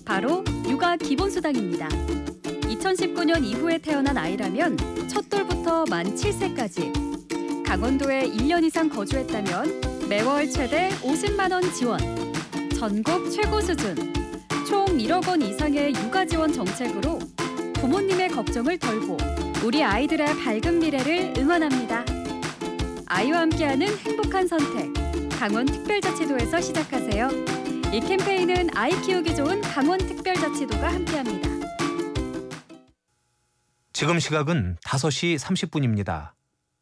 바로 육아 기본수당입니다. 2019년 이후에 태어난 아이라면 첫 돌부터 만 7세까지, 강원도에 1년 이상 거주했다면 매월 최대 50만 원 지원, 전국 최고 수준, 총 1억 원 이상의 육아 지원 정책으로 부모님의 걱정을 덜고 우리 아이들의 밝은 미래를 응원합니다. 아이와 함께하는 행복한 선택, 강원특별자치도에서 시작하세요. 이 캠페인은 아이 키우기 좋은 강원특별자치도가 함께합니다. 지금 시각은 5시 30분입니다.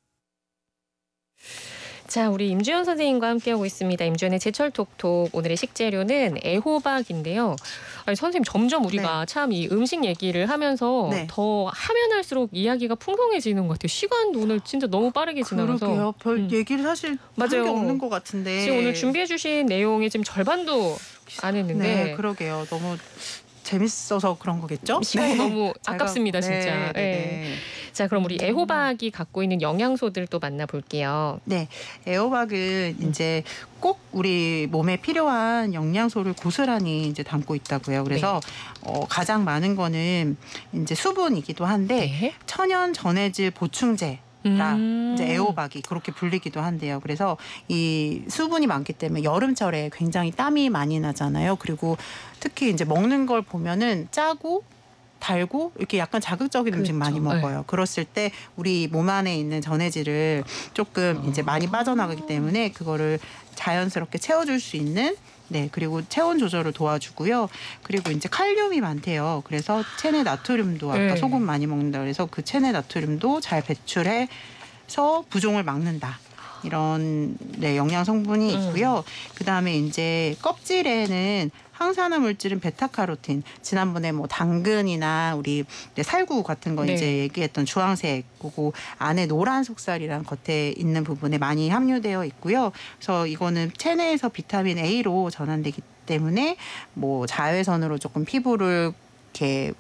자, 우리 임주연 선생님과 함께하고 있습니다. 임주연의 제철 톡톡. 오늘의 식재료는 애호박인데요. 아니, 선생님, 점점 우리가 참 이 음식 얘기를 하면서 더 하면 할수록 이야기가 풍성해지는 것 같아요. 시간도 오늘 진짜 너무 빠르게 지나가서. 그러게요. 별 얘기를 사실 한 게 없는 것 같은데. 지금 오늘 준비해 주신 내용의 지금 절반도 안 했는데. 네, 그러게요. 너무 재밌어서 그런 거겠죠? 시간이 너무 아깝습니다, 진짜. 네. 자, 그럼 우리 애호박이 갖고 있는 영양소들 또 만나볼게요. 네, 애호박은 이제 꼭 우리 몸에 필요한 영양소를 고스란히 이제 담고 있다고요. 그래서 가장 많은 거는 이제 수분이기도 한데 천연 전해질 보충제. 이제 애호박이 그렇게 불리기도 한데요. 그래서 이 수분이 많기 때문에 여름철에 굉장히 땀이 많이 나잖아요. 그리고 특히 이제 먹는 걸 보면은 짜고 달고 이렇게 약간 자극적인 음식 많이 먹어요. 그랬을 때 우리 몸 안에 있는 전해질을 조금 이제 많이 빠져나가기 때문에 그거를 자연스럽게 채워줄 수 있는 그리고 체온 조절을 도와주고요. 그리고 이제 칼륨이 많대요. 그래서 체내 나트륨도 아까 소금 많이 먹는다 그래서 그 체내 나트륨도 잘 배출해서 부종을 막는다. 이런 영양 성분이 있고요. 그다음에 이제 껍질에는 항산화 물질은 베타카로틴, 지난번에 뭐 당근이나 우리 살구 같은 거 이제 얘기했던 주황색, 그리고 안에 노란 속살이랑 겉에 있는 부분에 많이 함유되어 있고요. 그래서 이거는 체내에서 비타민 A로 전환되기 때문에 뭐 자외선으로 조금 피부를 이렇게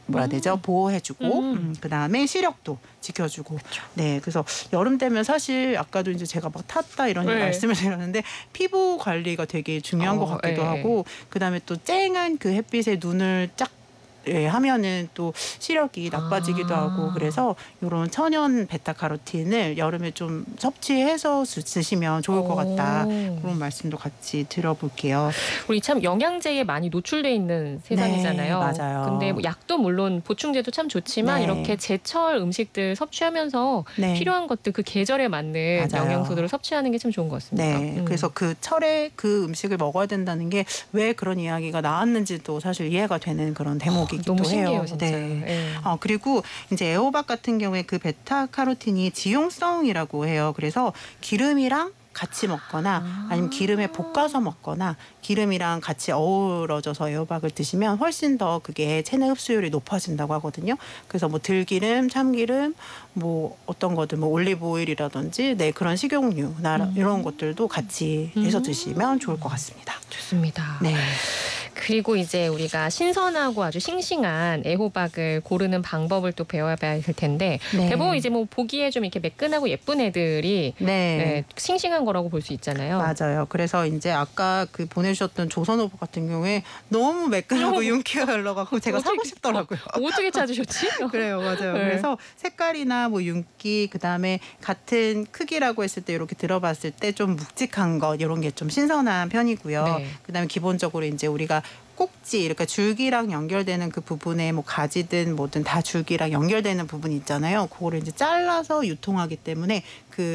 보호해주고, 그다음에 시력도 지켜주고. 네, 그래서 여름 되면 사실 아까도 이제 제가 막 탔다 이런 말씀을 드렸는데 피부 관리가 되게 중요한 것 같기도 하고, 그다음에 또 쨍한 그 햇빛에 눈을 쫙 하면은 또 시력이 나빠지기도 하고, 그래서 이런 천연 베타카로틴을 여름에 좀 섭취해서 드시면 좋을 것 같다. 그런 말씀도 같이 들어볼게요. 우리 참 영양제에 많이 노출돼 있는 세상이잖아요. 맞아요. 근데 뭐 약도 물론 보충제도 참 좋지만 이렇게 제철 음식들 섭취하면서 필요한 것들 그 계절에 맞는 영양소들을 섭취하는 게 참 좋은 것 같습니다. 네, 그래서 그 철에 그 음식을 먹어야 된다는 게 왜 그런 이야기가 나왔는지도 사실 이해가 되는 그런 대목. 너무 신기해요, 진짜. 그리고 이제 애호박 같은 경우에 그 베타카로틴이 지용성이라고 해요. 그래서 기름이랑 같이 먹거나 아니면 기름에 볶아서 먹거나 기름이랑 같이 어우러져서 애호박을 드시면 훨씬 더 그게 체내 흡수율이 높아진다고 하거든요. 그래서 뭐 들기름, 참기름, 뭐 어떤 거든 뭐 올리브 오일이라든지 그런 식용유 이런 것들도 같이 해서 드시면 좋을 것 같습니다. 좋습니다. 네. 그리고 이제 우리가 신선하고 아주 싱싱한 애호박을 고르는 방법을 또 배워봐야 될 텐데 대부분 이제 뭐 보기에 좀 이렇게 매끈하고 예쁜 애들이 싱싱한 거라고 볼 수 있잖아요. 맞아요. 그래서 이제 아까 그 보내주셨던 조선호박 같은 경우에 너무 매끈하고 윤기가 흘러가고 제가 사고 싶더라고요. 어떻게 찾으셨지? 그래요, 맞아요. 그래서 색깔이나 뭐 윤기, 그다음에 같은 크기라고 했을 때 이렇게 들어봤을 때 좀 묵직한 것 이런 게 좀 신선한 편이고요. 그다음에 기본적으로 이제 우리가 꼭지, 그러니까 줄기랑 연결되는 그 부분에 뭐 가지든 뭐든 다 줄기랑 연결되는 부분이 있잖아요. 그거를 이제 잘라서 유통하기 때문에 그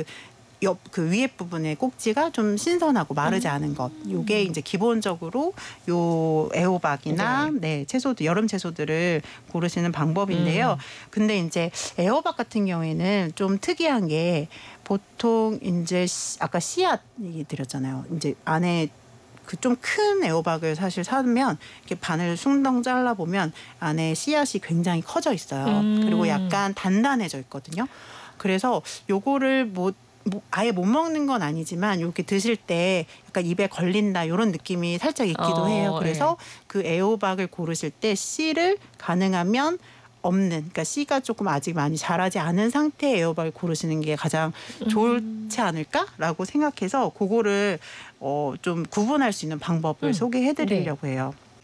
위에 부분의 꼭지가 좀 신선하고 마르지 않은 것. 요게 이제 기본적으로 요 애호박이나 채소들, 여름 채소들을 고르시는 방법인데요. 근데 이제 애호박 같은 경우에는 좀 특이한 게 보통 이제 아까 씨앗 얘기 드렸잖아요. 이제 안에 그 좀 큰 애호박을 사실 사면 이렇게 반을 숭덩 잘라보면 안에 씨앗이 굉장히 커져 있어요. 그리고 약간 단단해져 있거든요. 그래서 요거를 아예 못 먹는 건 아니지만 이렇게 드실 때 약간 입에 걸린다 이런 느낌이 살짝 있기도 해요. 그래서 그 애호박을 고르실 때 씨를 가능하면 없는, 그러니까 씨가 조금 아직 많이 자라지 않은 상태의 애호박을 고르시는 게 가장 좋지 않을까라고 생각해서 그거를 좀 구분할 수 있는 방법을 소개해드리려고 해요.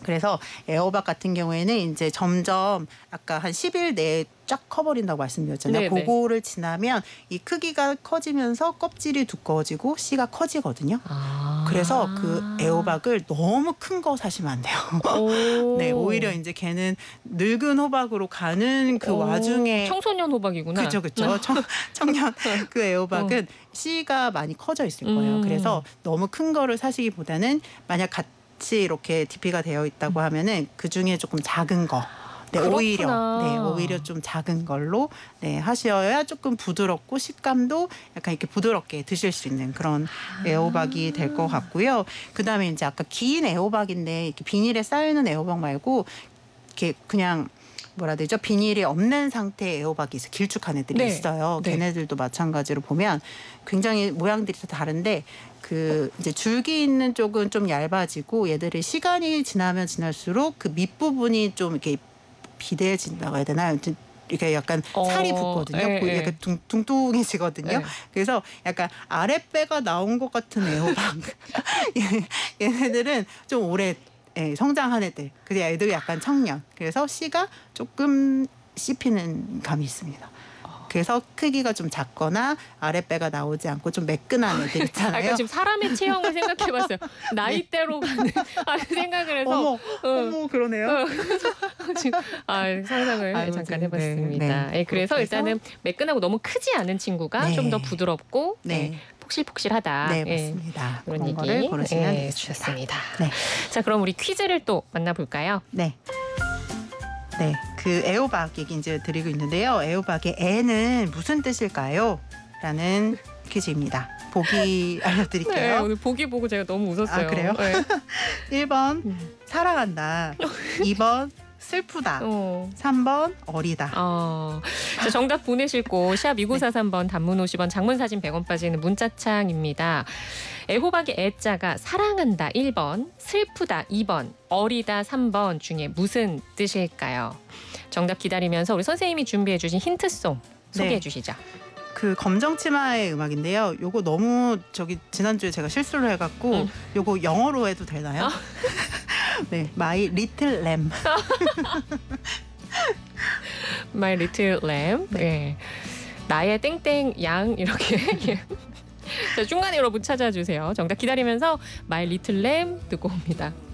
그래서 애호박 같은 경우에는 이제 점점 아까 한 10일 내에 쫙 커버린다고 말씀드렸잖아요. 네네. 그거를 지나면 이 크기가 커지면서 껍질이 두꺼워지고 씨가 커지거든요. 그래서 그 애호박을 너무 큰 거 사시면 안 돼요. 네, 오히려 이제 걔는 늙은 호박으로 가는 그 와중에 청소년 호박이구나. 그렇죠. 청년 그 애호박은 씨가 많이 커져 있을 거예요. 그래서 너무 큰 거를 사시기보다는 만약 같이 이렇게 DP가 되어 있다고 하면은 그 중에 조금 작은 거. 네, 오히려 좀 작은 걸로 하셔야 조금 부드럽고 식감도 약간 이렇게 부드럽게 드실 수 있는 그런 애호박이 될 것 같고요. 그다음에 이제 아까 긴 애호박인데 이렇게 비닐에 쌓여있는 애호박 말고 이렇게 그냥 뭐라 해야 되죠? 비닐이 없는 상태의 애호박이 있어요. 길쭉한 애들이 있어요. 걔네들도 마찬가지로 보면 굉장히 모양들이 다 다른데 그 이제 줄기 있는 쪽은 좀 얇아지고 얘들이 시간이 지나면 지날수록 그 밑부분이 좀 이렇게 비대해진다고 해야 되나요? 이렇게 약간 살이 붙거든요. 약간 둥둥해지거든요. 그래서 약간 아랫배가 나온 것 같은 애호박. 얘네들은 좀 오래 성장한 애들. 그래서 애들이 약간 청년. 그래서 씨가 조금 씹히는 감이 있습니다. 그래서 크기가 좀 작거나 아랫배가 나오지 않고 좀 매끈한 애들 있잖아요. 그러니까 지금 사람의 체형을 생각해봤어요. 나이대로 가는 생각을 해서. 어머 그러네요. 지금 상상을 잠깐 해봤습니다. 그래서 일단은 매끈하고 너무 크지 않은 친구가 좀 더 부드럽고 폭실폭실하다. 네, 맞습니다. 그런 그런 얘기 거를 고르시면 주셨습니다. 네. 자, 그럼 우리 퀴즈를 또 만나볼까요? 네. 네, 그 애호박 얘기 이제 드리고 있는데요. 애호박의 애는 무슨 뜻일까요? 라는 퀴즈입니다. 보기 알려드릴게요. 네, 오늘 보기 보고 제가 너무 웃었어요. 아, 그래요? 네. 1번 사랑한다. 2번 슬프다. 3번 어리다. 자, 정답 보내실 곳 샵 2943번 단문 50원 장문 사진 100원 빠지는 문자창입니다. 애호박의 애자가 사랑한다 1번, 슬프다 2번, 어리다 3번 중에 무슨 뜻일까요? 정답 기다리면서 우리 선생님이 준비해 주신 힌트송 소개해 주시죠. 그 검정치마의 음악인데요. 요거 너무 지난주에 제가 실수를 해갖고 요거 영어로 해도 되나요? 네, My Little Lamb. My Little Lamb. 네. 나의 땡땡 양 이렇게. 자, 중간에 여러분 찾아주세요. 정답 기다리면서 My Little Lamb 듣고 옵니다.